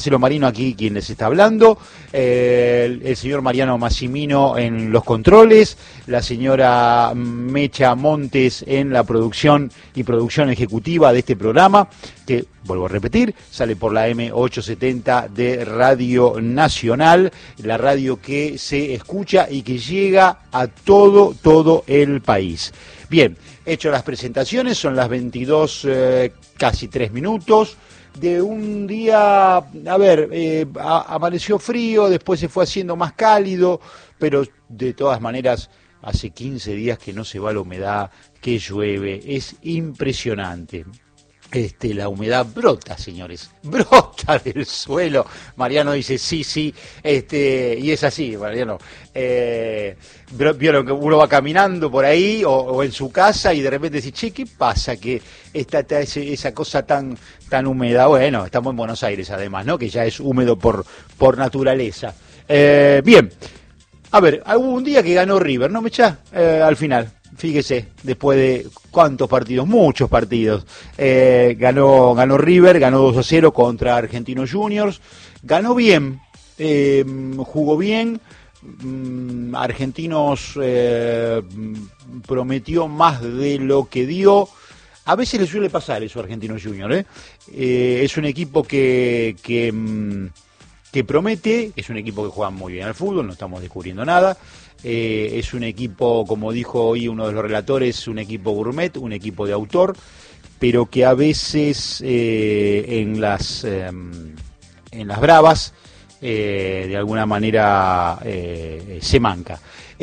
Marcelo Marino aquí quien les está hablando, el señor Mariano Massimino en los controles, la señora Mecha Montes en la producción y producción ejecutiva de este programa, que, vuelvo a repetir, sale por la M870 de Radio Nacional, la radio que se escucha y que llega a todo el país. Bien, hecho las presentaciones, son las 22, casi 3 minutos. De un día, a ver, amaneció frío, después se fue haciendo más cálido, pero de todas maneras hace 15 días que no se va la humedad, que llueve, es impresionante. La humedad brota, señores, brota del suelo. Mariano dice sí, y es así, Mariano. Vieron que uno va caminando por ahí o en su casa y de repente dice, che, ¿qué pasa que está esa cosa tan húmeda? Bueno, estamos en Buenos Aires además, ¿no? Que ya es húmedo por naturaleza. Bien, a ver, hubo un día que ganó River, ¿no, Mecha? Al final. Fíjese, después de cuántos partidos, muchos partidos, ganó River, ganó 2-0 contra Argentinos Juniors, ganó bien, jugó bien, Argentinos prometió más de lo que dio. A veces le suele pasar eso a Argentinos Juniors, es un equipo que promete, es un equipo que juega muy bien al fútbol, no estamos descubriendo nada. Es un equipo, como dijo hoy uno de los relatores, un equipo gourmet, un equipo de autor, pero que a veces en las bravas de alguna manera se manca.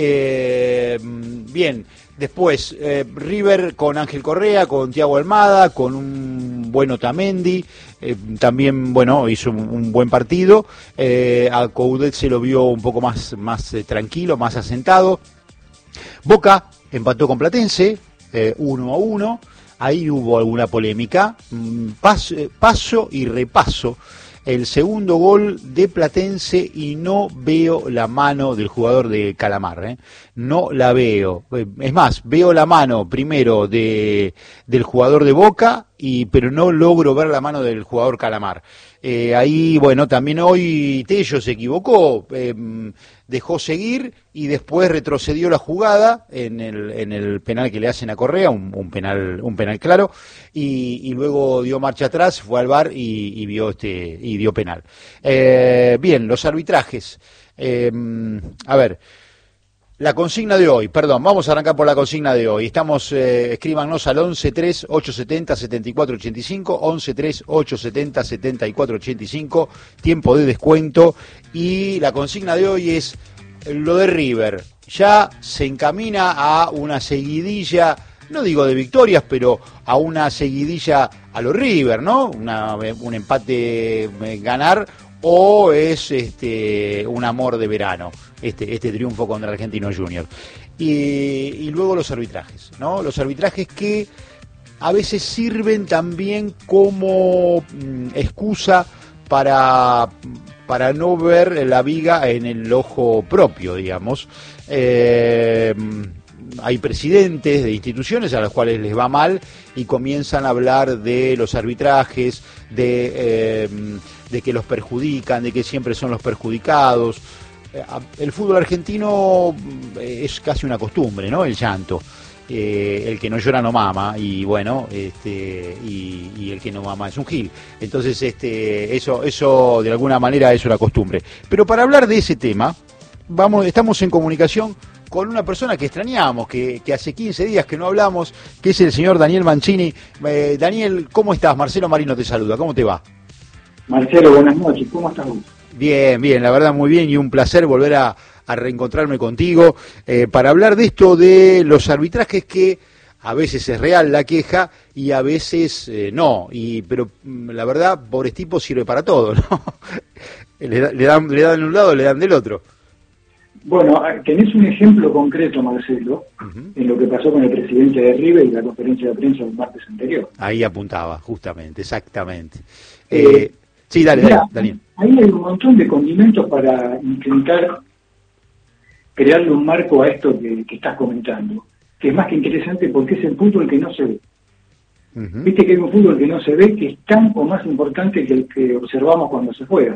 Bien, después River con Ángel Correa, con Thiago Almada, con un buen Otamendi, también, bueno, hizo un buen partido. A Coudet se lo vio un poco más tranquilo, más asentado. Boca empató con Platense 1-1. Ahí hubo alguna polémica. Paso y repaso el segundo gol de Platense y no veo la mano del jugador de Calamar, no la veo. Es más, veo la mano primero del jugador de Boca, pero no logro ver la mano del jugador Calamar. Ahí, bueno, también hoy Tello se equivocó, dejó seguir y después retrocedió la jugada en el penal que le hacen a Correa, un penal claro, y luego dio marcha atrás, fue al VAR y vio y dio penal. Bien, los arbitrajes. A ver, la consigna de hoy, vamos a arrancar por la consigna de hoy. Estamos, escríbanos al 11-3-870-7485, 11-3-870-7485, tiempo de descuento. Y la consigna de hoy es lo de River. Ya se encamina a una seguidilla, no digo de victorias, pero a una seguidilla a lo River, ¿no? Un empate ganar, o es un amor de verano, este triunfo contra Argentinos Juniors. Y luego los arbitrajes, ¿no? Los arbitrajes que a veces sirven también como excusa para no ver la viga en el ojo propio, digamos. Hay presidentes de instituciones a las cuales les va mal y comienzan a hablar de los arbitrajes, de que los perjudican, de que siempre son los perjudicados. El fútbol argentino es casi una costumbre, ¿no? El llanto. El que no llora no mama, y bueno, y el que no mama es un gil. Entonces, eso de alguna manera es una costumbre. Pero para hablar de ese tema, estamos en comunicación con una persona que extrañamos, que hace 15 días que no hablamos, que es el señor Daniel Mancini. Daniel, ¿cómo estás? Marcelo Marino te saluda, ¿cómo te va? Marcelo, buenas noches, ¿cómo estás vos? Bien, la verdad muy bien, y un placer volver a reencontrarme contigo para hablar de esto de los arbitrajes, que a veces es real la queja y a veces no, pero la verdad, pobres tipos, sirve para todo, ¿no? le dan de un lado, le dan del otro. Bueno, tenés un ejemplo concreto, Marcelo, en lo que pasó con el presidente de River y la conferencia de prensa del martes anterior. Ahí apuntaba, justamente, exactamente. Sí, dale, Daniel. Ahí hay un montón de condimentos para intentar crearle un marco a esto que estás comentando, que es más que interesante porque es el fútbol que no se ve. Viste que hay un fútbol que no se ve, que es tan o más importante que el que observamos cuando se juega.